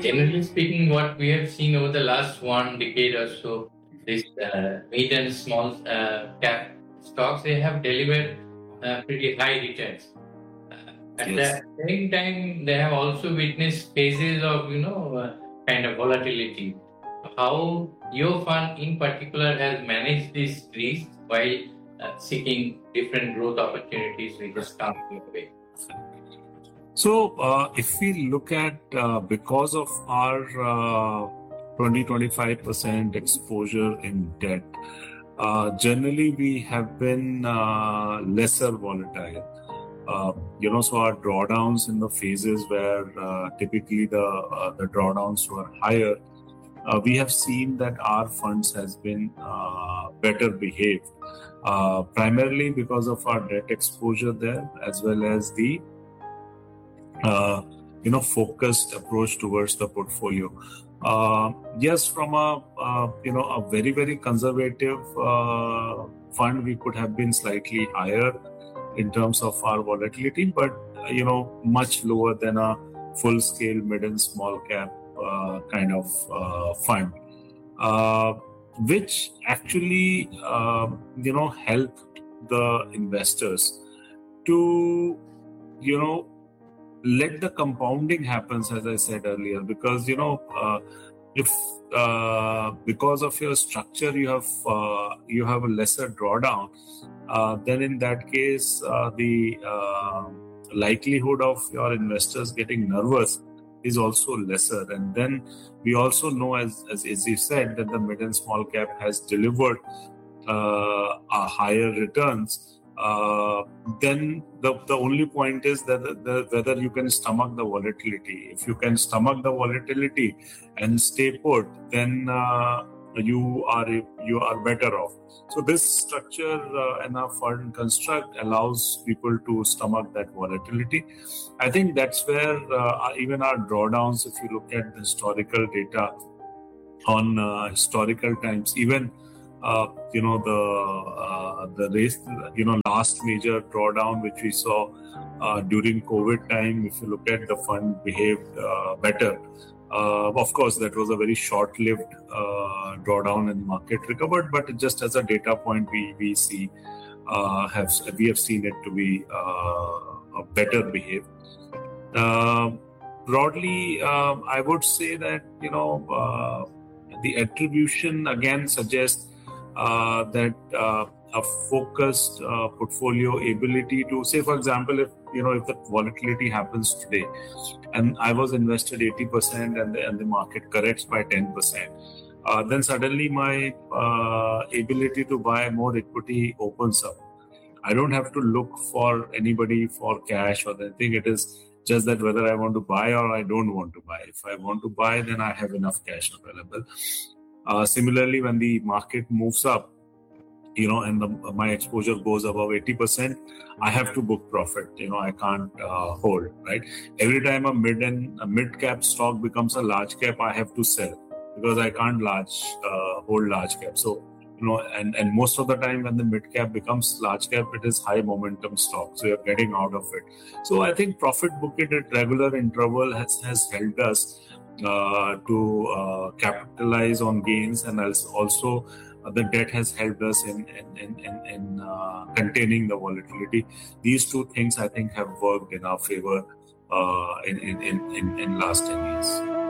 generally speaking, what we have seen over the last one decade or so, this mid and small cap stocks, they have delivered pretty high returns. At Yes. the same time, they have also witnessed phases of, kind of volatility. How your fund in particular has managed this risk while seeking different growth opportunities with this company way? So, if we look at because of our 20-25% exposure in debt, generally we have been lesser volatile. So our drawdowns in the phases where typically the drawdowns were higher, we have seen that our funds has been better behaved, primarily because of our debt exposure there, as well as the focused approach towards the portfolio. Yes, from a very, very conservative fund, we could have been slightly higher in terms of our volatility, but much lower than a full-scale mid and small cap kind of fund, which actually helped the investors to let the compounding happens, as I said earlier, because if because of your structure you have a lesser drawdown, then in that case the likelihood of your investors getting nervous is also lesser. And then we also know, as you said, that the mid and small cap has delivered a higher returns. Then the only point is that whether you can stomach the volatility. If you can stomach the volatility and stay put, then you are better off. So this structure and our fund construct allows people to stomach that volatility. I think that's where even our drawdowns, if you look at the historical data on historical times, even the race, last major drawdown which we saw during COVID time, if you look at, the fund behaved better. Of course, that was a very short-lived drawdown and market recovered, but just as a data point, we have seen it to be better behaved. Broadly, I would say that the attribution again suggests that a focused portfolio ability to, say, for example, if the volatility happens today and I was invested 80% and the market corrects by 10%, then suddenly my ability to buy more equity opens up. I don't have to look for anybody for cash or anything. It is just that whether I want to buy or I don't want to buy. If I want to buy, then I have enough cash available. Similarly, when the market moves up, and my exposure goes above 80%, I have to book profit. I can't hold, right? Every time a mid cap stock becomes a large cap, I have to sell because I can't hold large cap. So, and most of the time when the mid cap becomes large cap, it is high momentum stock. So you're getting out of it. So I think profit booking at regular interval has helped us to capitalize on gains, and also the debt has helped us in containing the volatility. These two things, I think, have worked in our favor in last 10 years.